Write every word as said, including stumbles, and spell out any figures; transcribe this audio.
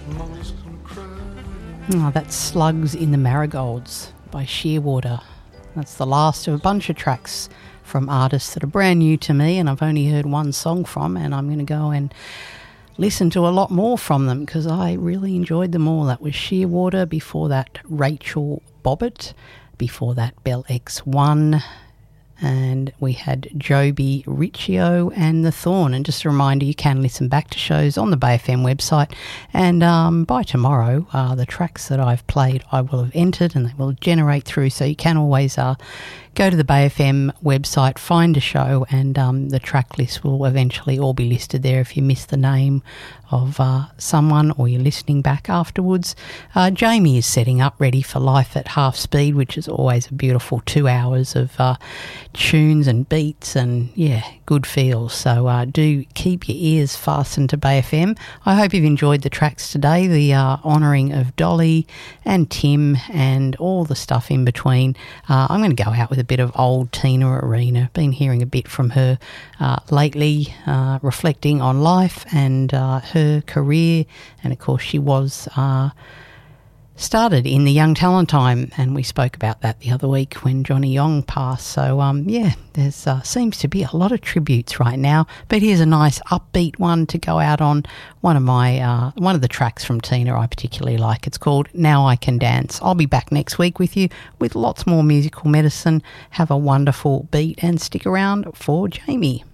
Oh, that's Slugs in the Marigolds by Shearwater. That's the last of a bunch of tracks from artists that are brand new to me and I've only heard one song from, and I'm going to go and listen to a lot more from them because I really enjoyed them all. That was Shearwater, before that Rachel Bobbitt, before that Bell X one, and we had Joby Riccio and The Thorn. And just a reminder, you can listen back to shows on the Bay F M website, and um, by tomorrow uh, the tracks that I've played I will have entered and they will generate through, so you can always uh, go to the Bay F M website, find a show, and um, the track list will eventually all be listed there if you miss the name of uh, someone or you're listening back afterwards. Uh, Jamie is setting up ready for Life at Half Speed, which is always a beautiful two hours of uh, tunes and beats and, yeah, good feels. So uh, do keep your ears fastened to Bay F M. I hope you've enjoyed the tracks today, the uh, honouring of Dolly and Tim and all the stuff in between. Uh, I'm going to go out with a bit of old Tina Arena. Been hearing a bit from her uh, lately, uh, reflecting on life and uh, her career, and of course she was uh, started in the Young Talent Time, and we spoke about that the other week when Johnny Yong passed. So um, yeah, there's uh, seems to be a lot of tributes right now, but here's a nice upbeat one to go out on. One of my uh, one of the tracks from Tina I particularly like. It's called Now I Can Dance. I'll be back next week with you with lots more musical medicine. Have a wonderful beat and stick around for Jamie.